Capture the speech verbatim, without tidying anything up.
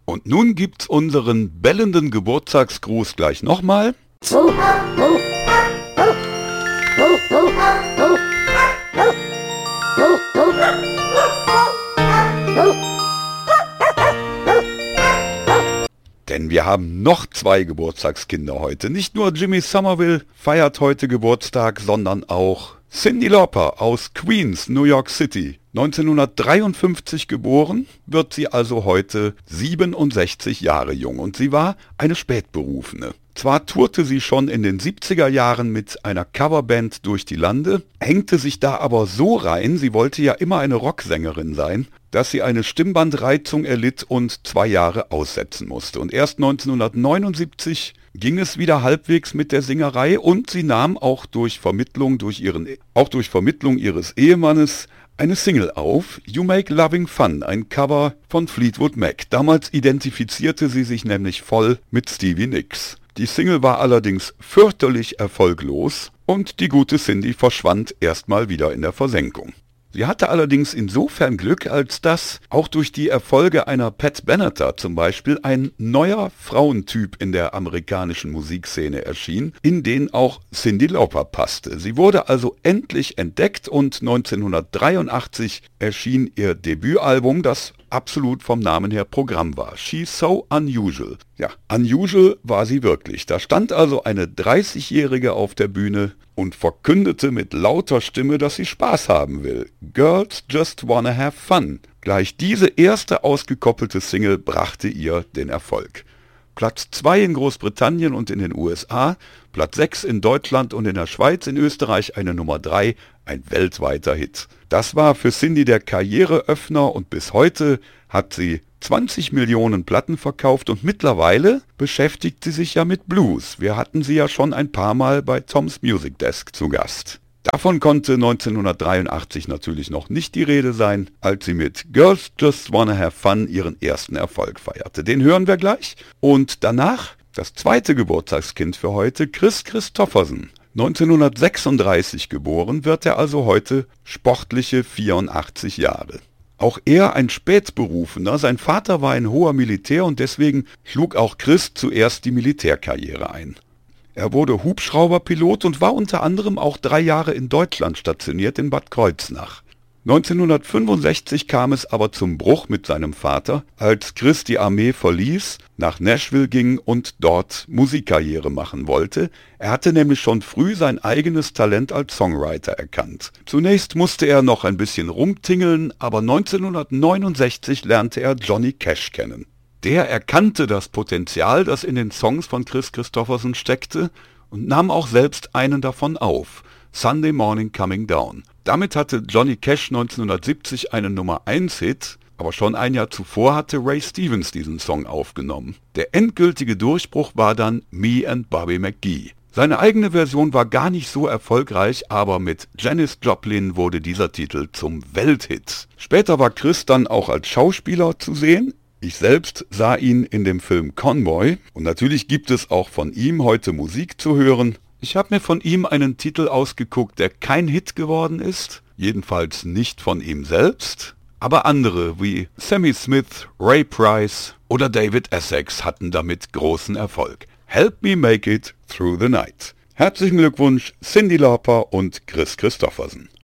Und nun gibt's unseren bellenden Geburtstagsgruß gleich nochmal. Denn wir haben noch zwei Geburtstagskinder heute. Nicht nur Jimmy Somerville feiert heute Geburtstag, sondern auch Cyndi Lauper aus Queens, New York City. neunzehnhundertdreiundfünfzig geboren, wird sie also heute siebenundsechzig Jahre jung. Und sie war eine Spätberufene. Zwar tourte sie schon in den siebziger Jahren mit einer Coverband durch die Lande, hängte sich da aber so rein, sie wollte ja immer eine Rocksängerin sein, dass sie eine Stimmbandreizung erlitt und zwei Jahre aussetzen musste. Und erst neunzehnhundertneunundsiebzig ging es wieder halbwegs mit der Singerei und sie nahm auch durch Vermittlung, durch ihren, auch durch Vermittlung ihres Ehemannes eine Single auf, You Make Loving Fun, ein Cover von Fleetwood Mac. Damals identifizierte sie sich nämlich voll mit Stevie Nicks. Die Single war allerdings fürchterlich erfolglos und die gute Cyndi verschwand erstmal wieder in der Versenkung. Sie hatte allerdings insofern Glück, als dass auch durch die Erfolge einer Pat Benatar zum Beispiel ein neuer Frauentyp in der amerikanischen Musikszene erschien, in den auch Cyndi Lauper passte. Sie wurde also endlich entdeckt und neunzehnhundertdreiundachtzig erschien ihr Debütalbum, das absolut vom Namen her Programm war. She's So Unusual. Ja, unusual war sie wirklich. Da stand also eine dreißigjährige auf der Bühne und verkündete mit lauter Stimme, dass sie Spaß haben will. Girls just wanna have fun. Gleich diese erste ausgekoppelte Single brachte ihr den Erfolg. Platz zwei in Großbritannien und in den U S A, Platz sechs in Deutschland und in der Schweiz, in Österreich eine Nummer drei, ein weltweiter Hit. Das war für Cyndi der Karriereöffner und bis heute hat sie zwanzig Millionen Platten verkauft und mittlerweile beschäftigt sie sich ja mit Blues. Wir hatten sie ja schon ein paar Mal bei Tom's Music Desk zu Gast. Davon konnte neunzehnhundertdreiundachtzig natürlich noch nicht die Rede sein, als sie mit Girls Just Wanna Have Fun ihren ersten Erfolg feierte. Den hören wir gleich. Und danach das zweite Geburtstagskind für heute, Kris Kristofferson. neunzehnhundertsechsunddreißig geboren, wird er also heute sportliche vierundachtzig Jahre. Auch er ein Spätberufener, sein Vater war ein hoher Militär und deswegen schlug auch Kris zuerst die Militärkarriere ein. Er wurde Hubschrauberpilot und war unter anderem auch drei Jahre in Deutschland stationiert, in Bad Kreuznach. neunzehnhundertfünfundsechzig kam es aber zum Bruch mit seinem Vater, als Kris die Armee verließ, nach Nashville ging und dort Musikkarriere machen wollte. Er hatte nämlich schon früh sein eigenes Talent als Songwriter erkannt. Zunächst musste er noch ein bisschen rumtingeln, aber neunzehnhundertneunundsechzig lernte er Johnny Cash kennen. Der erkannte das Potenzial, das in den Songs von Kris Kristofferson steckte und nahm auch selbst einen davon auf, Sunday Morning Coming Down. Damit hatte Johnny Cash neunzehnhundertsiebzig einen Nummer eins Hit, aber schon ein Jahr zuvor hatte Ray Stevens diesen Song aufgenommen. Der endgültige Durchbruch war dann Me and Bobby McGee. Seine eigene Version war gar nicht so erfolgreich, aber mit Janis Joplin wurde dieser Titel zum Welthit. Später war Kris dann auch als Schauspieler zu sehen. Ich selbst sah ihn in dem Film Convoy und natürlich gibt es auch von ihm heute Musik zu hören. Ich habe mir von ihm einen Titel ausgeguckt, der kein Hit geworden ist, jedenfalls nicht von ihm selbst, aber andere wie Sammy Smith, Ray Price oder David Essex hatten damit großen Erfolg. Help Me Make It Through the Night. Herzlichen Glückwunsch, Cyndi Lauper und Kris Kristofferson.